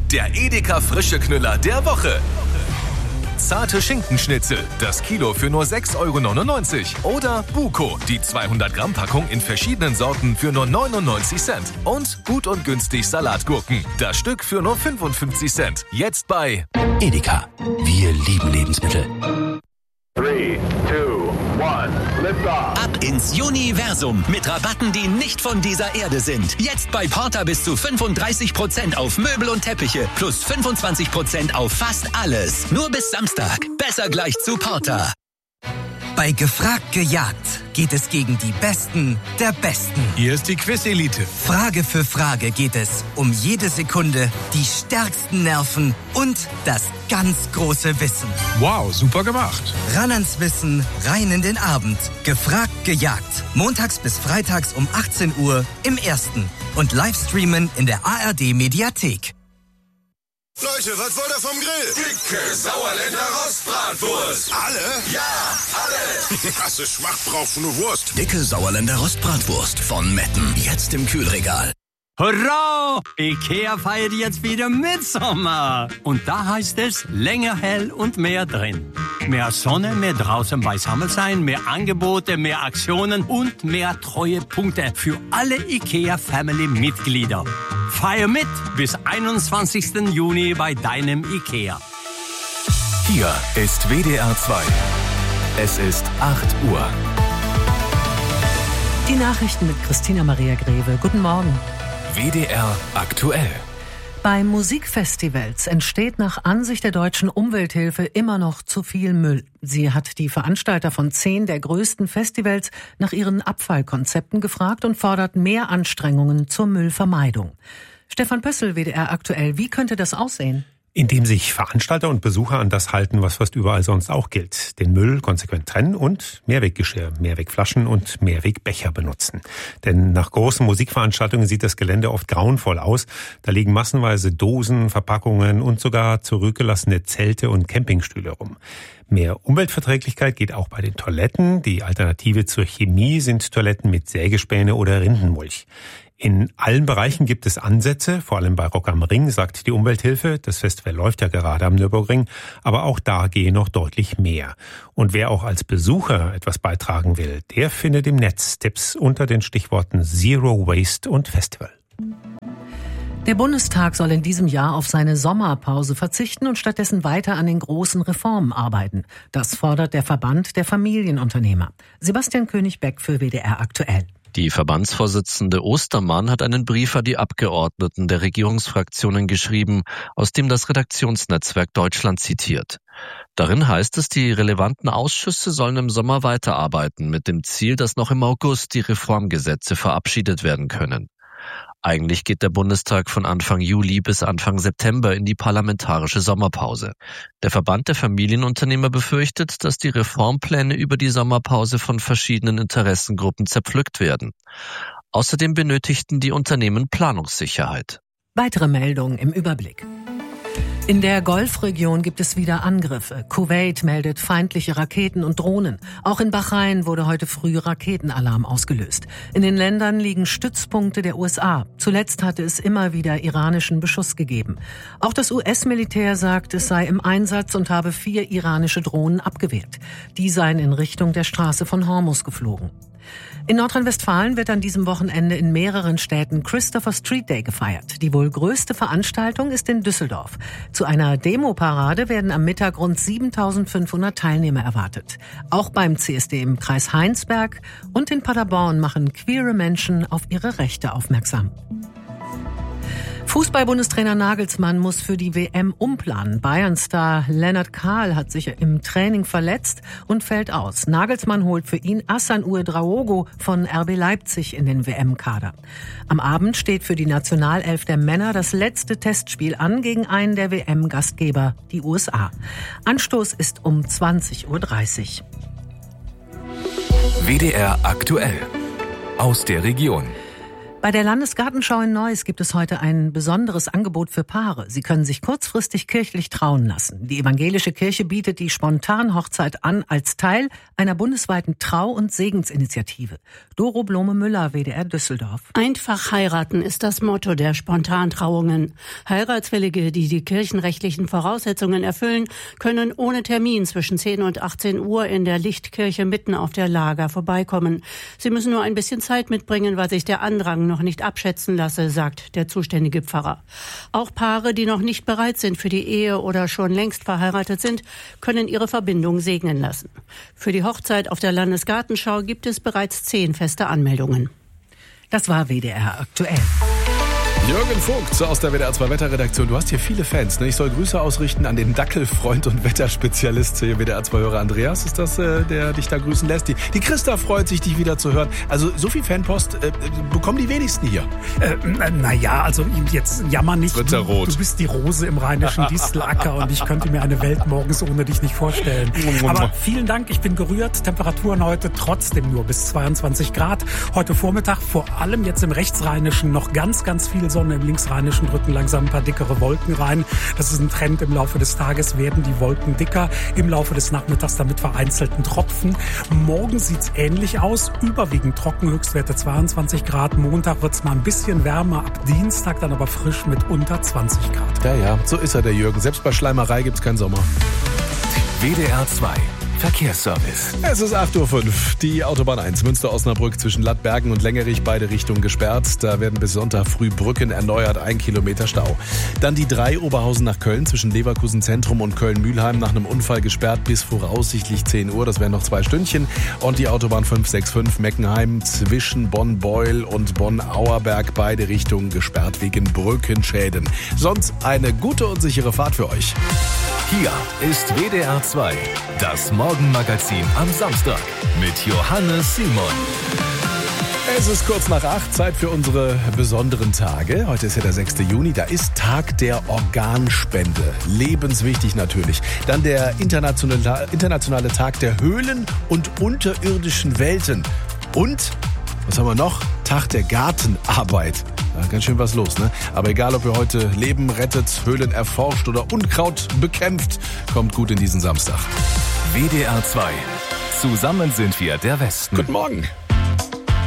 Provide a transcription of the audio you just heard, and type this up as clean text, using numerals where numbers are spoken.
der Edeka frische Knüller der Woche. Zarte Schinkenschnitzel, das Kilo für nur 6,99 €. Oder Buko, die 200-Gramm-Packung in verschiedenen Sorten für nur 99 Cent. Und gut und günstig Salatgurken, das Stück für nur 55 Cent. Jetzt bei Edeka. Wir lieben Lebensmittel. 3, 2, 1, lift off. Ab ins Universum mit Rabatten, die nicht von dieser Erde sind. Jetzt bei Porter bis zu 35% auf Möbel und Teppiche plus 25% auf fast alles. Nur bis Samstag. Besser gleich zu Porter. Bei Gefragt gejagt geht es gegen die Besten der Besten. Hier ist die Quiz-Elite. Frage für Frage geht es um jede Sekunde, die stärksten Nerven und das ganz große Wissen. Wow, super gemacht. Ran ans Wissen, rein in den Abend. Gefragt gejagt. Montags bis freitags um 18 Uhr im Ersten. Und Livestreamen in der ARD-Mediathek. Leute, was wollt ihr vom Grill? Dicke Sauerländer Rostbratwurst. Alle? Ja, alle. Krasse Schmacht braucht nur Wurst. Dicke Sauerländer Rostbratwurst von Metten. Jetzt im Kühlregal. Hurra! Ikea feiert jetzt wieder Mitsommer. Und da heißt es länger hell und mehr drin. Mehr Sonne, mehr draußen beisammen sein, mehr Angebote, mehr Aktionen und mehr Treuepunkte für alle Ikea-Family-Mitglieder. Feier mit bis 21. Juni bei deinem Ikea. Hier ist WDR 2. Es ist 8 Uhr. Die Nachrichten mit Christina Maria Greve. Guten Morgen. WDR aktuell. Bei Musikfestivals entsteht nach Ansicht der Deutschen Umwelthilfe immer noch zu viel Müll. Sie hat die Veranstalter von 10 der größten Festivals nach ihren Abfallkonzepten gefragt und fordert mehr Anstrengungen zur Müllvermeidung. Stefan Pössl, WDR aktuell. Wie könnte das aussehen? Indem sich Veranstalter und Besucher an das halten, was fast überall sonst auch gilt. Den Müll konsequent trennen und Mehrweggeschirr, Mehrwegflaschen und Mehrwegbecher benutzen. Denn nach großen Musikveranstaltungen sieht das Gelände oft grauenvoll aus. Da liegen massenweise Dosen, Verpackungen und sogar zurückgelassene Zelte und Campingstühle rum. Mehr Umweltverträglichkeit geht auch bei den Toiletten. Die Alternative zur Chemie sind Toiletten mit Sägespäne oder Rindenmulch. In allen Bereichen gibt es Ansätze, vor allem bei Rock am Ring, sagt die Umwelthilfe. Das Festival läuft ja gerade am Nürburgring, aber auch da gehe noch deutlich mehr. Und wer auch als Besucher etwas beitragen will, der findet im Netz Tipps unter den Stichworten Zero Waste und Festival. Der Bundestag soll in diesem Jahr auf seine Sommerpause verzichten und stattdessen weiter an den großen Reformen arbeiten. Das fordert der Verband der Familienunternehmer. Sebastian König-Beck für WDR aktuell. Die Verbandsvorsitzende Ostermann hat einen Brief an die Abgeordneten der Regierungsfraktionen geschrieben, aus dem das Redaktionsnetzwerk Deutschland zitiert. Darin heißt es, die relevanten Ausschüsse sollen im Sommer weiterarbeiten, mit dem Ziel, dass noch im August die Reformgesetze verabschiedet werden können. Eigentlich geht der Bundestag von Anfang Juli bis Anfang September in die parlamentarische Sommerpause. Der Verband der Familienunternehmer befürchtet, dass die Reformpläne über die Sommerpause von verschiedenen Interessengruppen zerpflückt werden. Außerdem benötigten die Unternehmen Planungssicherheit. Weitere Meldungen im Überblick. In der Golfregion gibt es wieder Angriffe. Kuwait meldet feindliche Raketen und Drohnen. Auch in Bahrain wurde heute früh Raketenalarm ausgelöst. In den Ländern liegen Stützpunkte der USA. Zuletzt hatte es immer wieder iranischen Beschuss gegeben. Auch das US-Militär sagt, es sei im Einsatz und habe 4 iranische Drohnen abgewehrt. Die seien in Richtung der Straße von Hormuz geflogen. In Nordrhein-Westfalen wird an diesem Wochenende in mehreren Städten Christopher Street Day gefeiert. Die wohl größte Veranstaltung ist in Düsseldorf. Zu einer Demoparade werden am Mittag rund 7.500 Teilnehmer erwartet. Auch beim CSD im Kreis Heinsberg und in Paderborn machen queere Menschen auf ihre Rechte aufmerksam. Fußball-Bundestrainer Nagelsmann muss für die WM umplanen. Bayern-Star Lennart Kahl hat sich im Training verletzt und fällt aus. Nagelsmann holt für ihn Hassan Ouedraogo von RB Leipzig in den WM-Kader. Am Abend steht für die Nationalelf der Männer das letzte Testspiel an gegen einen der WM-Gastgeber, die USA. Anstoß ist um 20:30 Uhr. WDR aktuell. Aus der Region. Bei der Landesgartenschau in Neuss gibt es heute ein besonderes Angebot für Paare. Sie können sich kurzfristig kirchlich trauen lassen. Die evangelische Kirche bietet die Spontanhochzeit an als Teil einer bundesweiten Trau- und Segensinitiative. Doro Blome-Müller, WDR Düsseldorf. Einfach heiraten ist das Motto der Spontantrauungen. Heiratswillige, die die kirchenrechtlichen Voraussetzungen erfüllen, können ohne Termin zwischen 10 und 18 Uhr in der Lichtkirche mitten auf der Lager vorbeikommen. Sie müssen nur ein bisschen Zeit mitbringen, weil sich der Andrang noch nicht abschätzen lasse, sagt der zuständige Pfarrer. Auch Paare, die noch nicht bereit sind für die Ehe oder schon längst verheiratet sind, können ihre Verbindung segnen lassen. Für die Hochzeit auf der Landesgartenschau gibt es bereits 10 feste Anmeldungen. Das war WDR aktuell. Jürgen Vogt aus der WDR 2 Wetterredaktion. Du hast hier viele Fans, ne? Ich soll Grüße ausrichten an den Dackelfreund und Wetterspezialist hier WDR 2 Hörer Andreas. Ist das der dich da grüßen lässt? Die Christa freut sich, dich wieder zu hören. Also so viel Fanpost bekommen die wenigsten hier. Naja, also jetzt jammer nicht. Du bist die Rose im rheinischen Distelacker und ich könnte mir eine Welt morgens ohne dich nicht vorstellen. Aber vielen Dank, ich bin gerührt. Temperaturen heute trotzdem nur bis 22 Grad. Heute Vormittag vor allem jetzt im Rechtsrheinischen noch ganz, ganz viel Sonne. Im Linksrheinischen drücken langsam ein paar dickere Wolken rein. Das ist ein Trend. Im Laufe des Tages werden die Wolken dicker. Im Laufe des Nachmittags dann mit vereinzelten Tropfen. Morgen sieht's ähnlich aus. Überwiegend trocken, Höchstwerte 22 Grad. Montag wird's mal ein bisschen wärmer. Ab Dienstag dann aber frisch mit unter 20 Grad. Ja, so ist er, der Jürgen. Selbst bei Schleimerei gibt's keinen Sommer. WDR 2 Verkehrsservice. Es ist 8:05 Uhr. Die Autobahn 1 Münster-Osnabrück zwischen Lattbergen und Längerich, beide Richtungen gesperrt. Da werden bis Sonntag früh Brücken erneuert, 1 Kilometer Stau. Dann die 3 Oberhausen nach Köln zwischen Leverkusen Zentrum und Köln-Mühlheim nach einem Unfall gesperrt bis voraussichtlich 10 Uhr. Das wären noch 2 Stündchen. Und die Autobahn 565 Meckenheim zwischen Bonn-Beul und Bonn-Auerberg, beide Richtungen gesperrt wegen Brückenschäden. Sonst eine gute und sichere Fahrt für euch. Hier ist WDR 2, das Morgenmagazin am Samstag mit Johannes Simon. Es ist kurz nach 8, Zeit für unsere besonderen Tage. Heute ist ja der 6. Juni, da ist Tag der Organspende. Lebenswichtig natürlich. Dann der internationale Tag der Höhlen und unterirdischen Welten. Und, was haben wir noch? Tag der Gartenarbeit. Ja, ganz schön was los, ne? Aber egal, ob ihr heute Leben rettet, Höhlen erforscht oder Unkraut bekämpft, kommt gut in diesen Samstag. WDR 2. Zusammen sind wir der Westen. Guten Morgen.